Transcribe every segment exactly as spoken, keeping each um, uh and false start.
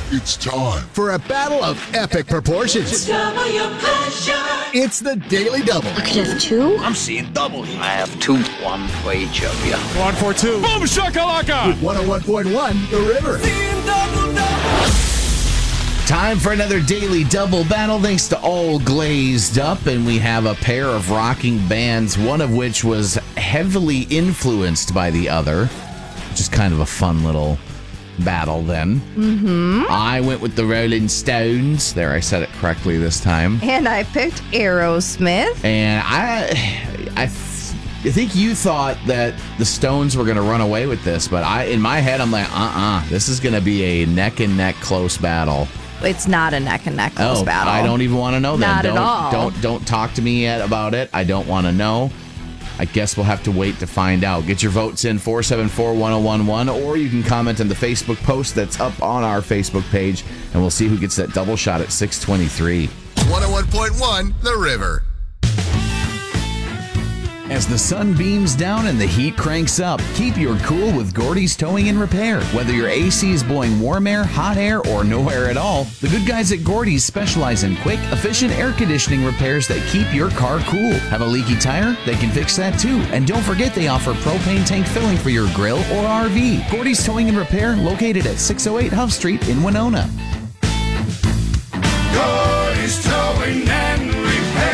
It's time for a battle of epic proportions. Double your pleasure. It's the Daily Double. I could have two. I'm seeing double here. I have two. One for each of you. One for two. Boom shakalaka. With one oh one point one, The River. Double, double. Time for another Daily Double battle, thanks to All Glazed Up, and we have a pair of rocking bands, one of which was heavily influenced by the other, which is kind of a fun little battle then. Mm-hmm. I went with the Rolling Stones. There, I said it correctly this time. And I picked Aerosmith. And I, I, th- I think you thought that the Stones were going to run away with this, but I, in my head, I'm like, uh-uh, this is going to be a neck-and-neck close battle. It's not a neck and neck close oh, battle. I don't even want to know that. Not don't, at all. Don't don't talk to me yet about it. I don't want to know. I guess we'll have to wait to find out. Get your votes in four seven four, one oh one one, or you can comment on the Facebook post that's up on our Facebook page, and we'll see who gets that double shot at six twenty-three. one oh one point one, The River. As the sun beams down and the heat cranks up, keep your cool with Gordy's Towing and Repair. Whether your A C is blowing warm air, hot air, or no air at all, the good guys at Gordy's specialize in quick, efficient air conditioning repairs that keep your car cool. Have a leaky tire? They can fix that too. And don't forget they offer propane tank filling for your grill or R V. Gordy's Towing and Repair, located at six oh eight Huff Street in Winona. Gordy's Towing and Repair.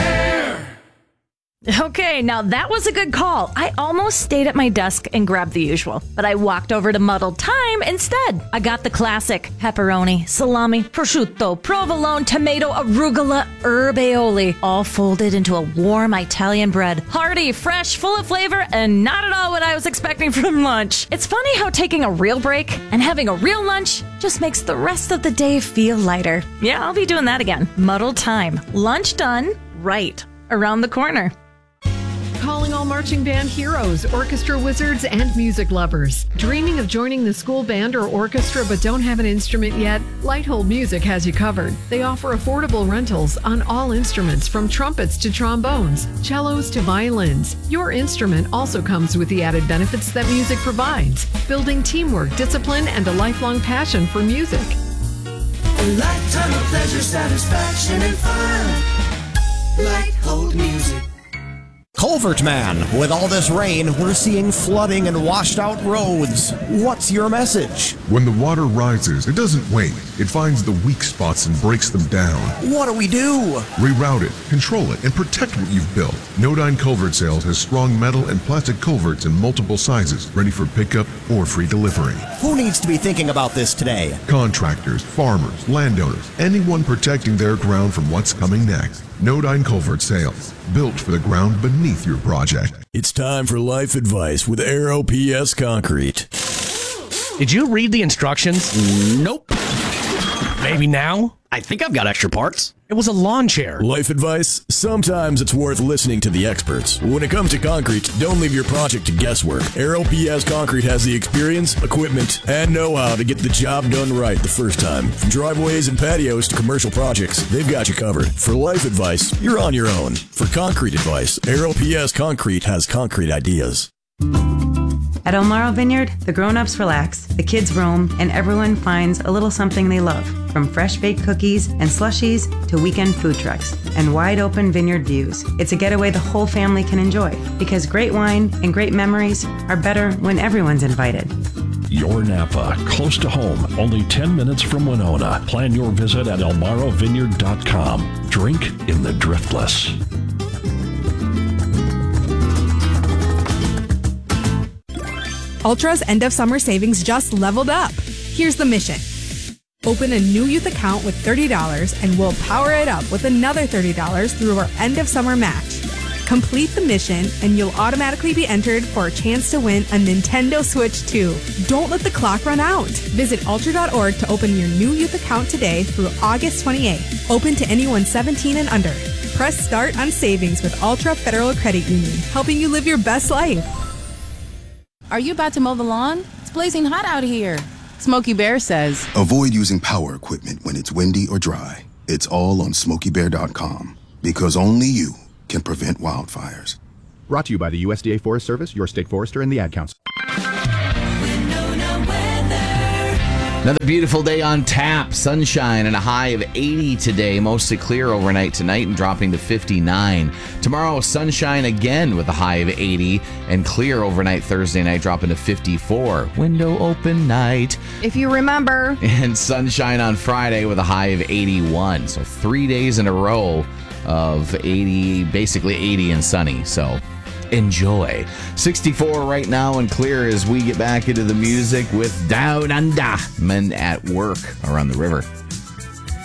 Okay, now that was a good call. I almost stayed at my desk and grabbed the usual, but I walked over to Muddled Time instead. I got the classic pepperoni, salami, prosciutto, provolone, tomato, arugula, herb aioli, all folded into a warm Italian bread. Hearty, fresh, full of flavor, and not at all what I was expecting from lunch. It's funny how taking a real break and having a real lunch just makes the rest of the day feel lighter. Yeah, I'll be doing that again. Muddled Time. Lunch done, right around the corner. Calling all marching band heroes, orchestra wizards, and music lovers. Dreaming of joining the school band or orchestra but don't have an instrument yet? Lighthold Music has you covered. They offer affordable rentals on all instruments from trumpets to trombones, cellos to violins. Your instrument also comes with the added benefits that music provides, building teamwork, discipline, and a lifelong passion for music. A lifetime of pleasure, satisfaction, and fun. Lighthold Music. Culvert Man, with all this rain, we're seeing flooding and washed out roads. What's your message? When the water rises, it doesn't wait. It finds the weak spots and breaks them down. What do we do? Reroute it, control it, and protect what you've built. Nodine Culvert Sales has strong metal and plastic culverts in multiple sizes, ready for pickup or free delivery. Who needs to be thinking about this today? Contractors, farmers, landowners, anyone protecting their ground from what's coming next. Nodine Culvert Sales, built for the ground beneath your project. It's time for life advice with Aero P S Concrete. Did you read the instructions? Nope. Maybe now? I think I've got extra parts. It was a lawn chair. Life advice? Sometimes it's worth listening to the experts. When it comes to concrete, don't leave your project to guesswork. Aero P S Concrete has the experience, equipment, and know-how to get the job done right the first time. From driveways and patios to commercial projects, they've got you covered. For life advice, you're on your own. For concrete advice, Aero P S Concrete has concrete ideas. At El Maro Vineyard, the grown-ups relax, the kids roam, and everyone finds a little something they love. From fresh-baked cookies and slushies to weekend food trucks and wide-open vineyard views. It's a getaway the whole family can enjoy because great wine and great memories are better when everyone's invited. Your Napa, close to home, only ten minutes from Winona. Plan your visit at el maro vineyard dot com. Drink in the driftless. Ultra's end of summer savings just leveled up. Here's the mission. Open a new youth account with thirty dollars and we'll power it up with another thirty dollars through our end of summer match. Complete the mission and you'll automatically be entered for a chance to win a Nintendo Switch two. Don't let the clock run out. Visit ultra dot org to open your new youth account today through August twenty-eighth. Open to anyone seventeen and under. Press start on savings with Ultra Federal Credit Union, helping you live your best life. Are you about to mow the lawn? It's blazing hot out here. Smokey Bear says, avoid using power equipment when it's windy or dry. It's all on smokey bear dot com because only you can prevent wildfires. Brought to you by the U S D A Forest Service, your state forester, and the Ad Council. Winona weather. Another beautiful day on tap. Sunshine and a high of eighty today. Mostly clear overnight tonight and dropping to fifty-nine. Tomorrow, sunshine again with a high of eighty and clear overnight Thursday night dropping to fifty-four. Window open night. If you remember. And sunshine on Friday with a high of eighty-one. So three days in a row of eighty, basically eighty and sunny. So enjoy. sixty-four right now and clear as we get back into the music with Down Under, Men at Work around the river.